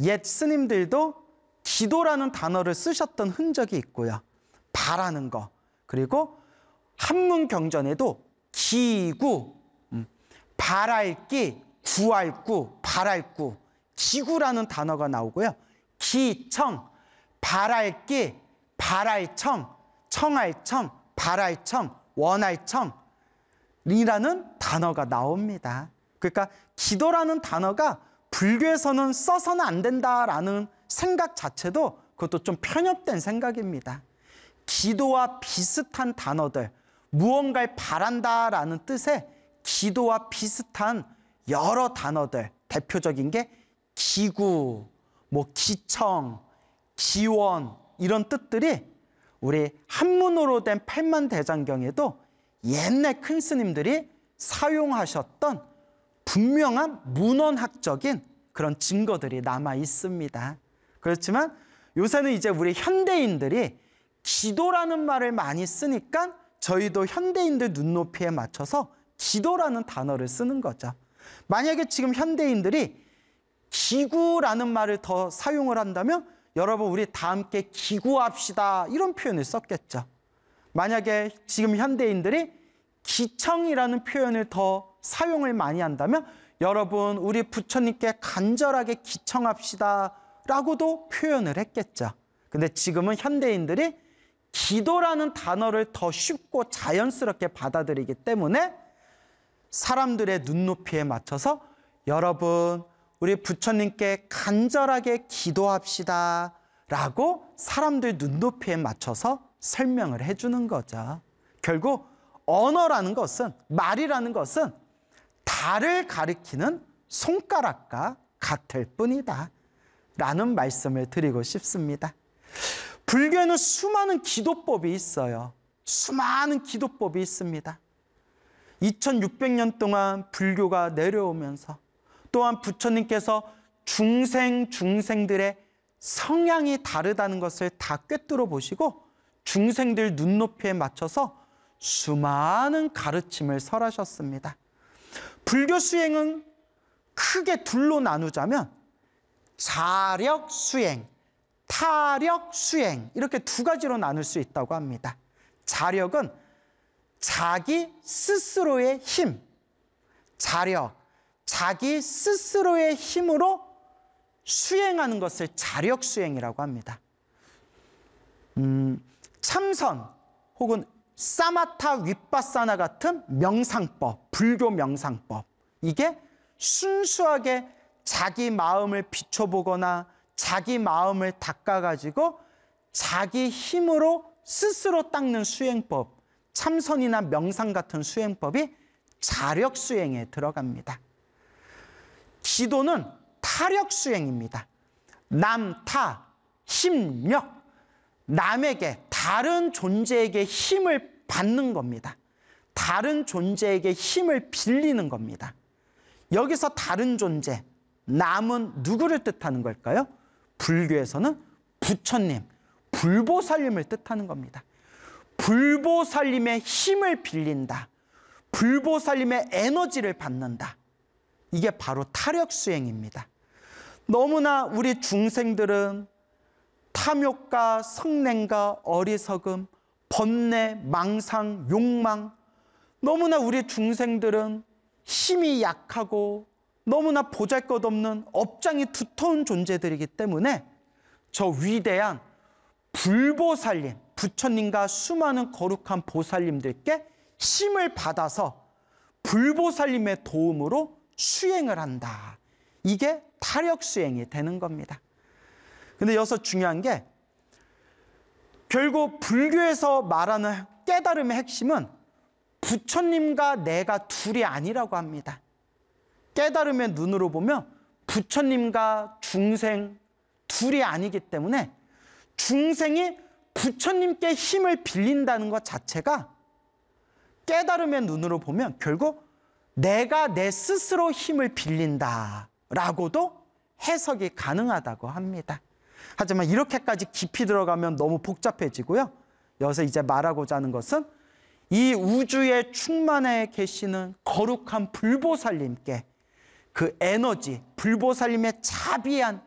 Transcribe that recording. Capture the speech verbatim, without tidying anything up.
옛 스님들도 기도라는 단어를 쓰셨던 흔적이 있고요. 바라는 거. 그리고 한문경전에도 기구, 음, 바랄기, 구할구, 바랄구, 기구라는 단어가 나오고요. 기청, 바랄기, 바랄청, 청할청, 바랄청, 원할청 이라는 단어가 나옵니다. 그러니까 기도라는 단어가 불교에서는 써서는 안 된다라는 생각 자체도 그것도 좀 편협된 생각입니다. 기도와 비슷한 단어들, 무언가를 바란다라는 뜻의 기도와 비슷한 여러 단어들, 대표적인 게 기구, 뭐 기청, 기원 이런 뜻들이 우리 한문으로 된 팔만대장경에도 옛날 큰 스님들이 사용하셨던 분명한 문헌학적인 그런 증거들이 남아 있습니다. 그렇지만 요새는 이제 우리 현대인들이 기도라는 말을 많이 쓰니까 저희도 현대인들 눈높이에 맞춰서 기도라는 단어를 쓰는 거죠. 만약에 지금 현대인들이 기구라는 말을 더 사용을 한다면 여러분 우리 다 함께 기구합시다 이런 표현을 썼겠죠. 만약에 지금 현대인들이 기청이라는 표현을 더 사용을 많이 한다면 여러분 우리 부처님께 간절하게 기청합시다 라고도 표현을 했겠죠. 근데 지금은 현대인들이 기도라는 단어를 더 쉽고 자연스럽게 받아들이기 때문에 사람들의 눈높이에 맞춰서 여러분 우리 부처님께 간절하게 기도합시다 라고 사람들 눈높이에 맞춰서 설명을 해주는 거죠. 결국 언어라는 것은, 말이라는 것은 달을 가리키는 손가락과 같을 뿐이다 라는 말씀을 드리고 싶습니다. 불교에는 수많은 기도법이 있어요. 수많은 기도법이 있습니다. 이천육백 년 동안 불교가 내려오면서 또한 부처님께서 중생, 중생들의 성향이 다르다는 것을 다 꿰뚫어 보시고 중생들 눈높이에 맞춰서 수많은 가르침을 설하셨습니다. 불교 수행은 크게 둘로 나누자면 자력 수행, 타력 수행 이렇게 두 가지로 나눌 수 있다고 합니다. 자력은 자기 스스로의 힘, 자력, 자기 스스로의 힘으로 수행하는 것을 자력 수행이라고 합니다. 음, 참선 혹은 사마타 윗바사나 같은 명상법, 불교 명상법 이게 순수하게 자기 마음을 비춰보거나 자기 마음을 닦아가지고 자기 힘으로 스스로 닦는 수행법, 참선이나 명상 같은 수행법이 자력 수행에 들어갑니다. 기도는 타력 수행입니다. 남, 타, 힘력, 남에게 다른 존재에게 힘을 받는 겁니다. 다른 존재에게 힘을 빌리는 겁니다. 여기서 다른 존재, 남은 누구를 뜻하는 걸까요? 불교에서는 부처님, 불보살님을 뜻하는 겁니다. 불보살님의 힘을 빌린다. 불보살님의 에너지를 받는다. 이게 바로 타력 수행입니다. 너무나 우리 중생들은 탐욕과 성냄과 어리석음, 번뇌, 망상, 욕망 너무나 우리 중생들은 힘이 약하고 너무나 보잘것없는 업장이 두터운 존재들이기 때문에 저 위대한 불보살님, 부처님과 수많은 거룩한 보살님들께 힘을 받아서 불보살님의 도움으로 수행을 한다. 이게 타력 수행이 되는 겁니다. 근데 여기서 중요한 게 결국 불교에서 말하는 깨달음의 핵심은 부처님과 내가 둘이 아니라고 합니다. 깨달음의 눈으로 보면 부처님과 중생 둘이 아니기 때문에 중생이 부처님께 힘을 빌린다는 것 자체가 깨달음의 눈으로 보면 결국 내가 내 스스로 힘을 빌린다라고도 해석이 가능하다고 합니다. 하지만 이렇게까지 깊이 들어가면 너무 복잡해지고요. 여기서 이제 말하고자 하는 것은 이 우주에 충만해 계시는 거룩한 불보살님께 그 에너지, 불보살님의 자비한